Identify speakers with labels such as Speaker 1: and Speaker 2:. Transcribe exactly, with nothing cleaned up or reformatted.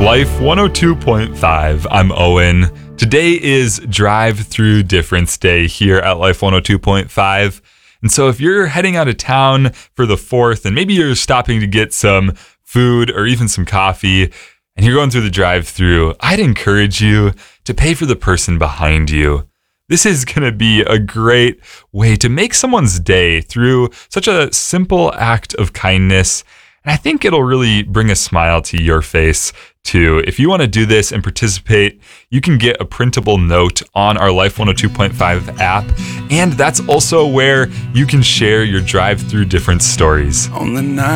Speaker 1: Life one oh two point five. I'm Owen. Today is Drive Through Difference Day here at Life one oh two point five. And so if you're heading out of town for the fourth and maybe you're stopping to get some food or even some coffee and you're going through the drive-through, I'd encourage you to pay for the person behind you. This is going to be a great way to make someone's day through such a simple act of kindness. And I think it'll really bring a smile to your face too. If you want to do this and participate, you can get a printable note on our Life one oh two point five app. And that's also where you can share your drive-through different stories.
Speaker 2: On the night